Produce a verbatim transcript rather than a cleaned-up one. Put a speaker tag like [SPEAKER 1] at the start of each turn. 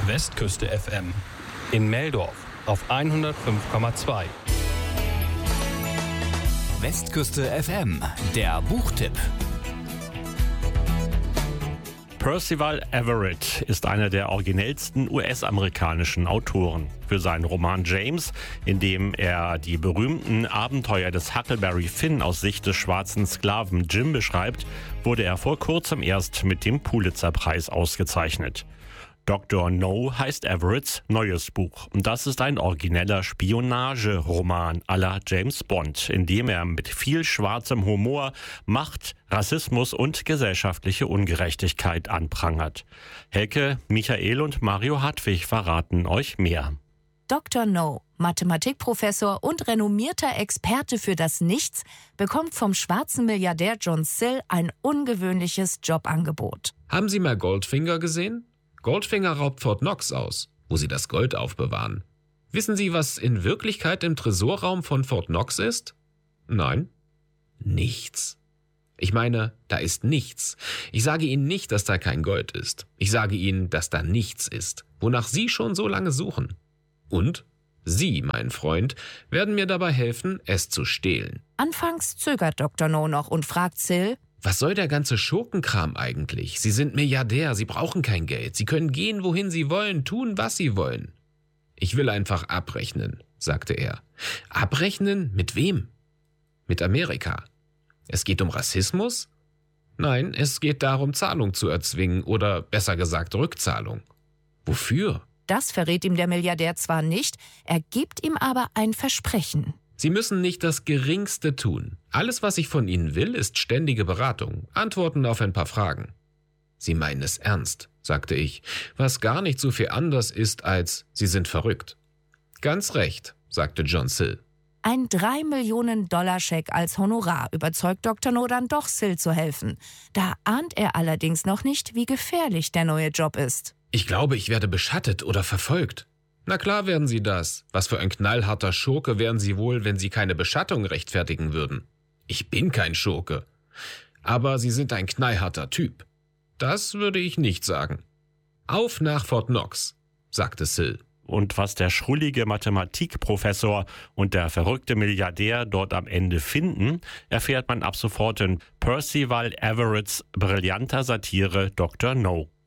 [SPEAKER 1] Westküste F M. In Meldorf auf hundertfünf Komma zwei.
[SPEAKER 2] Westküste F M, der Buchtipp.
[SPEAKER 3] Percival Everett ist einer der originellsten U S-amerikanischen Autoren. Für seinen Roman James, in dem er die berühmten Abenteuer des Huckleberry Finn aus Sicht des schwarzen Sklaven Jim beschreibt, wurde er vor kurzem erst mit dem Pulitzer-Preis ausgezeichnet. Doktor No heißt Everetts neues Buch. Und das ist ein origineller Spionageroman à la James Bond, in dem er mit viel schwarzem Humor Macht, Rassismus und gesellschaftliche Ungerechtigkeit anprangert. Helke, Michael und Mario Hartwig verraten euch mehr.
[SPEAKER 4] Doktor No, Mathematikprofessor und renommierter Experte für das Nichts, bekommt vom schwarzen Milliardär John Sill ein ungewöhnliches Jobangebot.
[SPEAKER 5] Haben Sie mal Goldfinger gesehen? Goldfinger raubt Fort Knox aus, wo sie das Gold aufbewahren. Wissen Sie, was in Wirklichkeit im Tresorraum von Fort Knox ist? Nein? Nichts. Ich meine, da ist nichts. Ich sage Ihnen nicht, dass da kein Gold ist. Ich sage Ihnen, dass da nichts ist, wonach Sie schon so lange suchen. Und Sie, mein Freund, werden mir dabei helfen, es zu stehlen.
[SPEAKER 4] Anfangs zögert Doktor No noch und fragt Sill:
[SPEAKER 5] Was soll der ganze Schurkenkram eigentlich? Sie sind Milliardär, Sie brauchen kein Geld. Sie können gehen, wohin Sie wollen, tun, was Sie wollen. Ich will einfach abrechnen, sagte er. Abrechnen? Mit wem? Mit Amerika. Es geht um Rassismus? Nein, es geht darum, Zahlung zu erzwingen oder besser gesagt Rückzahlung. Wofür?
[SPEAKER 4] Das verrät ihm der Milliardär zwar nicht, er gibt ihm aber ein Versprechen.
[SPEAKER 5] Sie müssen nicht das Geringste tun. Alles, was ich von Ihnen will, ist ständige Beratung, Antworten auf ein paar Fragen. Sie meinen es ernst, sagte ich, was gar nicht so viel anders ist als Sie sind verrückt. Ganz recht, sagte John Sill.
[SPEAKER 4] Ein drei Millionen Dollar Scheck als Honorar überzeugt Doktor No dann doch, Sill zu helfen. Da ahnt er allerdings noch nicht, wie gefährlich der neue Job ist.
[SPEAKER 5] Ich glaube, ich werde beschattet oder verfolgt. Na klar werden Sie das. Was für ein knallharter Schurke wären Sie wohl, wenn Sie keine Beschattung rechtfertigen würden? Ich bin kein Schurke. Aber Sie sind ein knallharter Typ. Das würde ich nicht sagen. Auf nach Fort Knox, sagte Sill.
[SPEAKER 3] Und was der schrullige Mathematikprofessor und der verrückte Milliardär dort am Ende finden, erfährt man ab sofort in Percival Everetts brillanter Satire Doktor No.